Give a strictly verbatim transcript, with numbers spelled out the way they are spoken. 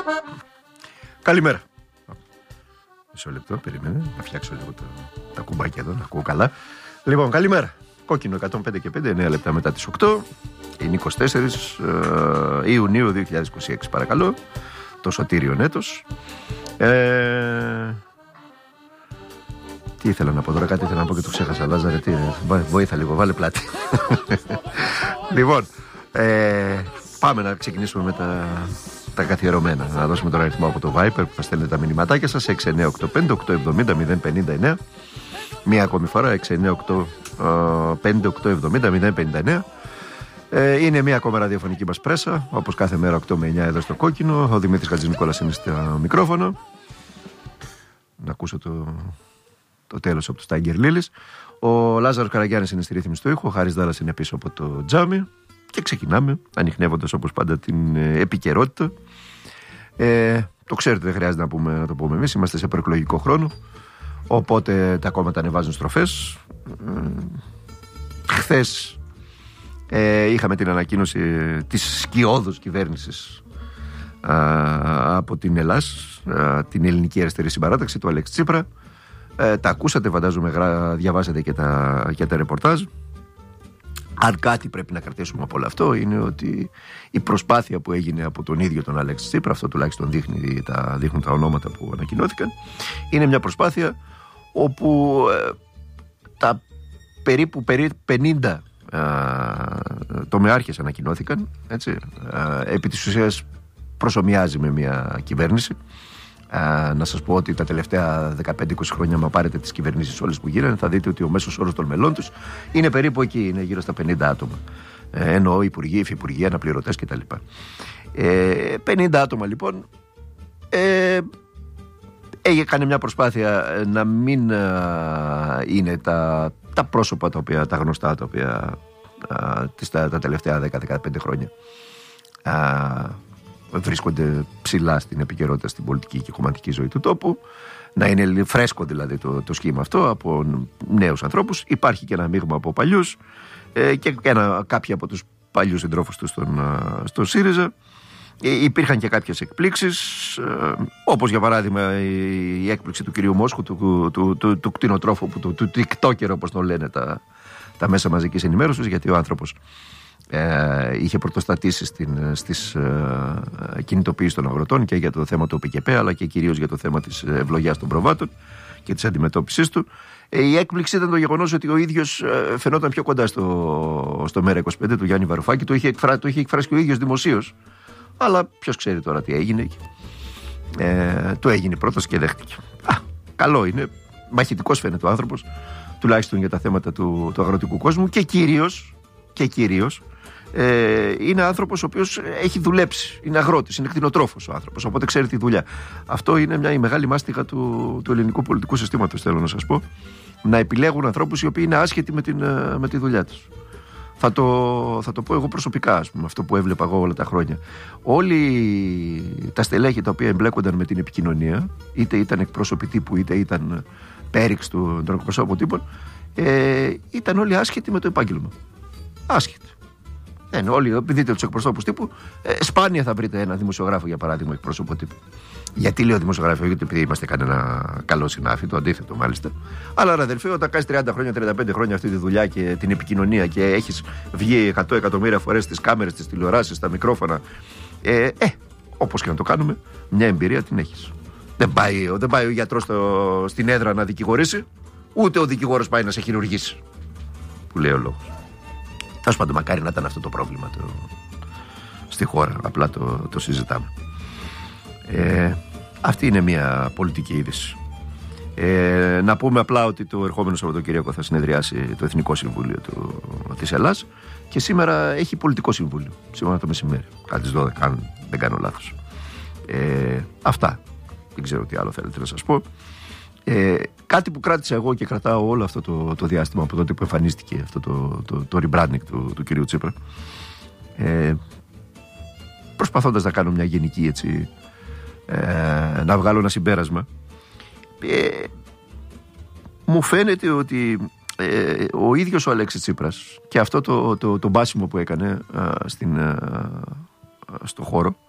Καλημέρα. Μισό λεπτό, περίμενε να φτιάξω λίγο το, τα κουμπάκια εδώ, να ακούω καλά. Λοιπόν, καλημέρα. Κόκκινο εκατόν πέντε και πέντε, εννέα λεπτά μετά τις οκτώ. Είναι είκοσι τέσσερις ε, Ιουνίου δύο χιλιάδες είκοσι έξι, παρακαλώ. Το σωτήριον έτος. Ε, τι ήθελα να πω τώρα, κάτι ήθελα να πω και το ξέχασα. Λάζαρε, τι, βοήθα λίγο, βάλε πλάτη. Λοιπόν, ε, πάμε να ξεκινήσουμε με τα, τα καθιερωμένα. Να δώσουμε τον αριθμό από το Viper που θα στέλνετε τα μηνυματάκια σας. έξι εννιά οκτώ πέντε οκτώ εβδομήντα μηδέν πενήντα εννέα. Μία ακόμη φορά, έξι εννιά οκτώ πέντε οκτώ εβδομήντα μηδέν πενήντα εννέα. Ε, είναι μία ακόμα ραδιοφωνική μας πρέσα, όπως κάθε μέρα οκτώ με εννιά εδώ στο Κόκκινο. Ο Δημήτρης Χατζηνικόλας είναι στο μικρόφωνο. Να ακούσω το, το τέλος από του Tiger Lilies. Ο Λάζαρος Καραγιάννης είναι στη ρύθμιση του ήχου. Ο Χάρης Δάλλας είναι πίσω από το τζάμι. Και ξεκινάμε, ανιχνεύοντας όπως πάντα την ε, επικαιρότητα. Ε, το ξέρετε, δεν χρειάζεται να, πούμε, να το πούμε εμείς. Είμαστε σε προεκλογικό χρόνο. Οπότε τα κόμματα ανεβάζουν στροφές. Ε, χθες Ε, είχαμε την ανακοίνωση της σκιώδους κυβέρνησης α, από την Ελλάς, α, την ελληνική αριστερή συμπαράταξη του Αλέξη Τσίπρα. Ε, τα ακούσατε, φαντάζομαι, γρα, διαβάσατε και τα, και τα ρεπορτάζ. Αν κάτι πρέπει να κρατήσουμε από όλο αυτό, είναι ότι η προσπάθεια που έγινε από τον ίδιο τον Αλέξη Τσίπρα, αυτό τουλάχιστον δείχνει, τα, δείχνουν τα ονόματα που ανακοινώθηκαν, είναι μια προσπάθεια όπου ε, τα περίπου πενήντα Uh, τομεάρχες ανακοινώθηκαν, έτσι, uh, επί της ουσίας προσομοιάζει με μια κυβέρνηση. Uh, να σας πω ότι τα τελευταία δεκαπέντε είκοσι χρόνια, μα πάρετε τις κυβερνήσεις όλες που γίνανε, θα δείτε ότι ο μέσος όρος των μελών τους είναι περίπου εκεί, είναι γύρω στα πενήντα άτομα. Uh, εννοώ υπουργοί, υφυπουργοί, αναπληρωτές κτλ. Uh, πενήντα άτομα λοιπόν. Uh, έκανε μια προσπάθεια να μην uh, είναι τα τα πρόσωπα τα οποία, τα γνωστά τα οποία α, τις, τα, τα τελευταία δέκα με δεκαπέντε χρόνια α, βρίσκονται ψηλά στην επικαιρότητα στην πολιτική και κομματική ζωή του τόπου, να είναι φρέσκο δηλαδή το, το σχήμα αυτό από νέους ανθρώπους. Υπάρχει και ένα μείγμα από παλιούς ε, και ένα, κάποιοι από τους παλιούς συντρόφους του στον, στον ΣΥΡΙΖΑ. Ε, υπήρχαν και κάποιες εκπλήξεις, ε, όπως για παράδειγμα η, η έκπληξη του κυρίου Μόσχου, του, του, του, του, του κτηνοτρόφου, του, του TikToker όπως το λένε τα, τα μέσα μαζικής ενημέρωσης, γιατί ο άνθρωπος ε, είχε πρωτοστατήσει στην, στις ε, κινητοποιήσεις των αγροτών και για το θέμα του ΟΠΚΠ, αλλά και κυρίως για το θέμα της ευλογιάς των προβάτων και της αντιμετώπισης του. Ε, η έκπληξη ήταν το γεγονός ότι ο ίδιος ε, φαινόταν πιο κοντά στο, στο ΜέΡΑ είκοσι πέντε του Γιάννη Βαρουφάκη, το είχε, εκφρά, το είχε εκφράσει και ο ίδιος δημοσίως. Αλλά ποιος ξέρει τώρα τι έγινε. Ε, το έγινε πρώτος και δέχτηκε. Α, καλό είναι. Μαχητικός φαίνεται ο άνθρωπος, τουλάχιστον για τα θέματα του, του αγροτικού κόσμου. Και κυρίως, και κυρίως ε, είναι άνθρωπος ο οποίος έχει δουλέψει. Είναι αγρότης, είναι κτηνοτρόφος ο άνθρωπος. Οπότε ξέρει τη δουλειά. Αυτό είναι μια η μεγάλη μάστιγα του, του ελληνικού πολιτικού συστήματος, θέλω να σας πω. Να επιλέγουν ανθρώπους οι οποίοι είναι άσχετοι με, την, με τη δουλειά τους. Θα το, θα το πω εγώ προσωπικά, ας πούμε, αυτό που έβλεπα εγώ όλα τα χρόνια. Όλοι τα στελέχη τα οποία εμπλέκονταν με την επικοινωνία, είτε ήταν εκπρόσωποι τύπου, είτε ήταν πέριξ του, των εκπροσώπων τύπων, ε, ήταν όλοι άσχετοι με το επάγγελμα. Άσχετοι. Ε, όλοι, δείτε τους εκπροσώπους τύπου, ε, σπάνια θα βρείτε ένα δημοσιογράφο, για παράδειγμα, εκπρόσωπο τύπου. Γιατί λέω δημοσιογράφο, γιατί επειδή είμαστε κανένα καλό συνάφι, το αντίθετο μάλιστα. Αλλά ρε αδελφέ, όταν κάνεις τριάντα χρόνια, τριάντα πέντε χρόνια αυτή τη δουλειά και την επικοινωνία και έχεις βγει εκατό εκατομμύρια φορές στις κάμερες, στις τηλεοράσεις, στα μικρόφωνα, ε, ε όπως και να το κάνουμε, μια εμπειρία την έχεις. Δεν πάει, δεν πάει ο γιατρός στο, στην έδρα να δικηγορήσει, ούτε ο δικηγόρος πάει να σε χειρουργήσει. Που λέει ο λόγος. Τέλος πάντων, μακάρι να ήταν αυτό το πρόβλημα το, στη χώρα. Απλά το, το συζητάμε. Ε, αυτή είναι μια πολιτική είδηση. Ε, να πούμε απλά ότι το ερχόμενο Σαββατοκύριακο θα συνεδριάσει το Εθνικό Συμβούλιο του, της Ελλάς και σήμερα έχει πολιτικό συμβούλιο. Σήμερα το μεσημέρι. Κάτι τις δώδεκα, αν δεν κάνω λάθος. Ε, αυτά. Δεν ξέρω τι άλλο θέλετε να σας πω. Ε, κάτι που κράτησα εγώ και κρατάω όλο αυτό το, το διάστημα από τότε που εμφανίστηκε αυτό το, το, το rebranding του, του κυρίου Τσίπρα, ε, προσπαθώντας να κάνω μια γενική έτσι, ε, να βγάλω ένα συμπέρασμα, ε, μου φαίνεται ότι ε, ο ίδιος ο Αλέξης Τσίπρας και αυτό το, το, το μπάσιμο που έκανε ε, στην, ε, στο χώρο